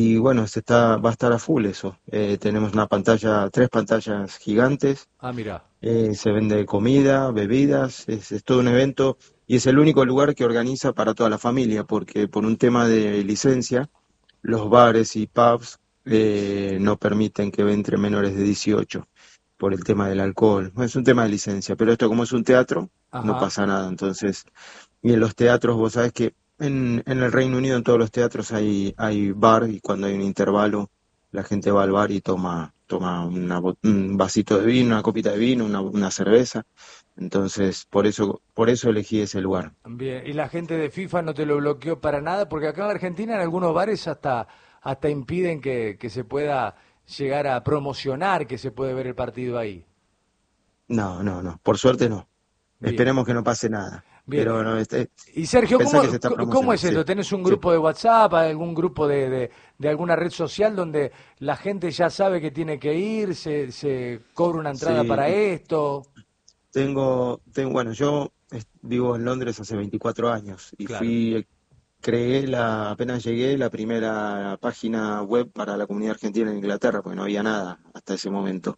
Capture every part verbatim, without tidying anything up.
y bueno, se está, va a estar a full eso. Eh, tenemos una pantalla, tres pantallas gigantes, Ah, mira. eh, se vende comida, bebidas, es, es todo un evento y es el único lugar que organiza para toda la familia, porque por un tema de licencia, los bares y pubs eh, no permiten que entre menores de dieciocho por el tema del alcohol. Es un tema de licencia, pero esto como es un teatro, no Ajá. pasa nada. Entonces, y en los teatros, vos sabés que en, en el Reino Unido, en todos los teatros hay, hay bar y cuando hay un intervalo, la gente va al bar y toma, toma una bo- un vasito de vino, una copita de vino, una, una cerveza. Entonces, por eso, por eso elegí ese lugar. Bien, y la gente de FIFA no te lo bloqueó para nada, porque acá en la Argentina en algunos bares hasta, hasta impiden que, que se pueda llegar a promocionar, que se puede ver el partido ahí. No, no, no, por suerte no. Bien, Esperemos que no pase nada. bien. Pero no, este, Y Sergio, pensá que se ¿cómo, está cómo es promocionando, sí, esto? ¿Tenés un sí, grupo de WhatsApp, algún grupo de, de, de alguna red social donde la gente ya sabe que tiene que ir, se, se cobra una entrada para sí. esto? Tengo, tengo, bueno, yo es- vivo en Londres hace veinticuatro años y Claro. fui, creé la, apenas llegué, la primera página web para la comunidad argentina en Inglaterra, porque no había nada hasta ese momento.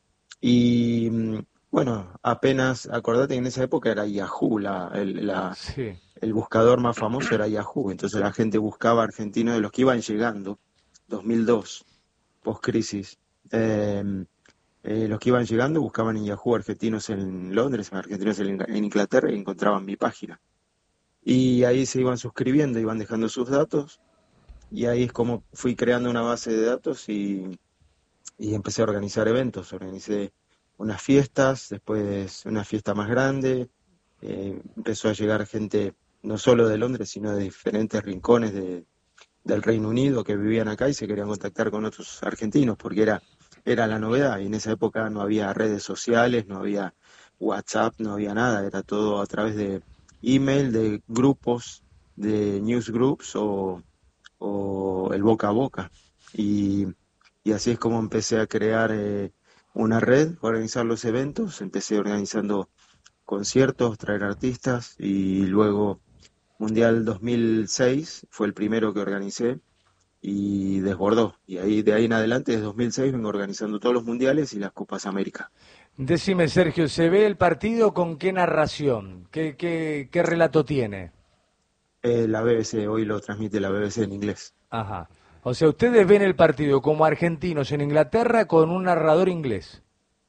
Y mm, bueno, apenas, acordate que en esa época era Yahoo, la, el, la- Sí, el buscador más famoso era Yahoo, entonces la gente buscaba argentinos de los que iban llegando, dos mil dos, post-crisis. Em, eh, los que iban llegando buscaban en Yahoo argentinos en Londres, argentinos en, en Inglaterra y encontraban mi página. Y ahí se iban suscribiendo, iban dejando sus datos y ahí es como fui creando una base de datos y, y empecé a organizar eventos. Organicé unas fiestas, después una fiesta más grande. Eh, empezó a llegar gente no solo de Londres, sino de diferentes rincones de, del Reino Unido que vivían acá y se querían contactar con otros argentinos porque era, era la novedad y en esa época no había redes sociales, no había WhatsApp, no había nada, era todo a través de email, de grupos, de newsgroups o, o el boca a boca. Y, y así es como empecé a crear eh, una red, organizar los eventos, empecé organizando conciertos, traer artistas y luego Mundial dos mil seis fue el primero que organicé y desbordó. Y ahí de ahí en adelante, desde dos mil seis, vengo organizando todos los mundiales y las Copas América. decime, Sergio, ¿se ve el partido con qué narración? ¿Qué, qué, qué relato tiene? Eh, la B B C, hoy lo transmite la B B C en inglés. Ajá. O sea, ustedes ven el partido como argentinos en Inglaterra con un narrador inglés.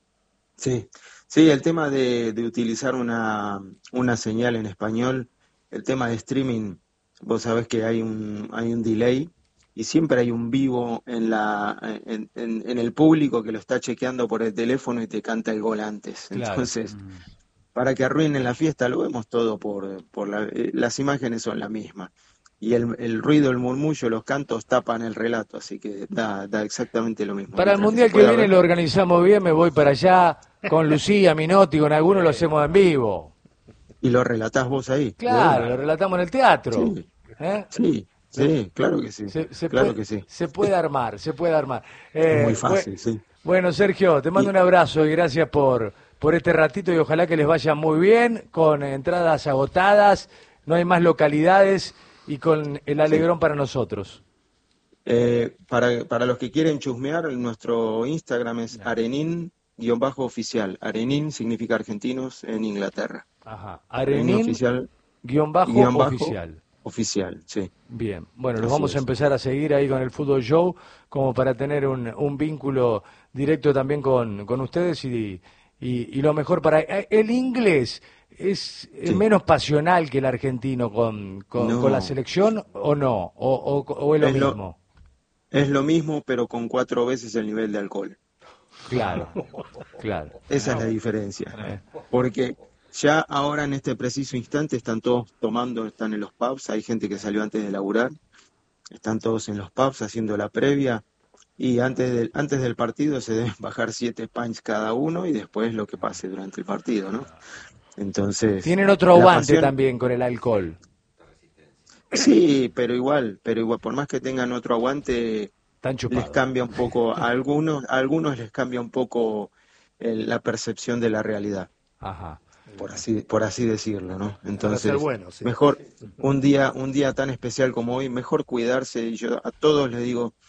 Sí, sí, el tema de, de utilizar una, una señal en español, el tema de streaming, vos sabés que hay un, hay un delay y siempre hay un vivo en la, en, en- en el público que lo está chequeando por el teléfono y te canta el gol antes. Claro. Entonces, Mm. para que arruinen la fiesta, lo vemos todo por, por la- eh, las imágenes son las mismas. Y el, el ruido, el murmullo, los cantos tapan el relato, así que da, da exactamente lo mismo. Para el Mientras que se mundial que pueda viene ver, lo organizamos bien, me voy para allá con Lucía, Minotti, con algunos lo hacemos en vivo. y lo relatás vos ahí, de Claro, una. lo relatamos en el teatro. Sí, ¿Eh? sí, Se, sí, claro que sí, se- se claro puede, que sí. se puede armar, se puede armar. Es muy Eh, bue- fácil, sí. bueno, Sergio, te mando Y un abrazo y gracias por, por este ratito y ojalá que les vaya muy bien, con entradas agotadas, no hay más localidades y con el sí. alegrón para nosotros. Eh, para, para los que quieren chusmear, nuestro Instagram es arenin-oficial. Arenin significa argentinos en Inglaterra. Ajá. Arenin Arenín oficial, guión bajo guión bajo, oficial. oficial, sí, Bien, bueno, los así vamos a es. empezar a seguir ahí con el Fútbol Show como para tener un, un vínculo directo también con, con ustedes y, y, y lo mejor para... eh, El inglés es eh, Sí, menos pasional que el argentino con, con, con la no, selección o no, o, o, o es lo es lo, mismo. es lo mismo, pero con cuatro veces el nivel de alcohol. Claro, claro. Esa es la diferencia. Eh, Porque ya ahora en este preciso instante están todos tomando, están en los pubs, hay gente que salió antes de laburar, están todos en los pubs haciendo la previa y antes del, antes del partido se deben bajar siete pints cada uno y después lo que pase durante el partido, ¿no? Entonces, Tienen otro la aguante pasión, también con el alcohol. sí, pero igual, pero igual, por más que tengan otro aguante, Están les chupados. cambia un poco, a algunos, a algunos les cambia un poco el- la percepción de la realidad. Ajá. por así, por así decirlo, ¿no? Entonces, bueno, sí. mejor un día, un día tan especial como hoy, mejor cuidarse. Y yo a todos les digo,